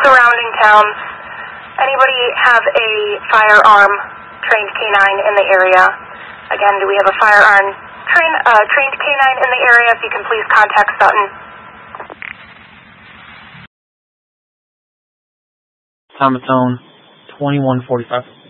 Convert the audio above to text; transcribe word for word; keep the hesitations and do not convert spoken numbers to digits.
surrounding towns. Anybody have a firearm trained canine in the area? Again, do we have a firearm train, uh, trained canine in the area? If you can please contact Sutton. Thomas Zone, twenty-one forty-five.